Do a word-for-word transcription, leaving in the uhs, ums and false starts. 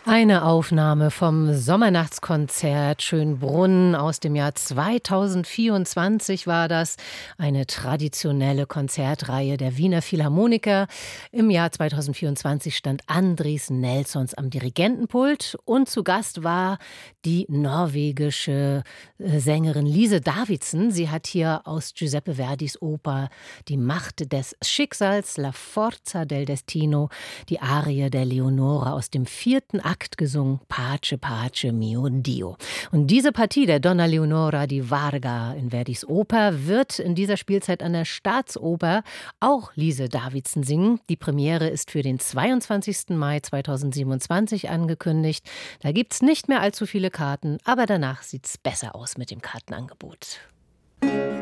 Eine Aufnahme vom Sommernachtskonzert Schönbrunn aus dem Jahr zweitausendvierundzwanzig war das. Eine traditionelle Konzertreihe der Wiener Philharmoniker. Im Jahr zweitausendvierundzwanzig stand Andris Nelsons am Dirigentenpult und zu Gast war die norwegische äh, Sängerin Lise Davidsen. Sie hat hier aus Giuseppe Verdis Oper Die Macht des Schicksals, La Forza del Destino, die Arie der Leonore aus dem vierten Akt gesungen, Pace, Pace, mio Dio. Und diese Partie der Donna Leonora di Varga in Verdis Oper wird in dieser Spielzeit an der Staatsoper auch Lise Davidsen singen. Die Premiere ist für den zweiundzwanzigsten Mai zweitausendsiebenundzwanzig angekündigt. Da gibt's nicht mehr allzu viele Karten, aber danach sieht's besser aus mit dem Kartenangebot.